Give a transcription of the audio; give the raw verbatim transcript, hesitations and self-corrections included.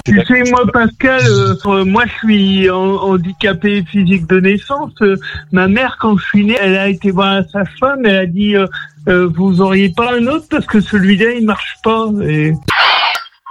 Tu sais, moi, Pascal, euh, moi, je suis en, handicapé physique de naissance. Euh, ma mère, quand je suis né, elle a été voir la sage-femme, elle a dit, euh, euh, vous auriez pas un autre parce que celui-là, il marche pas. Et...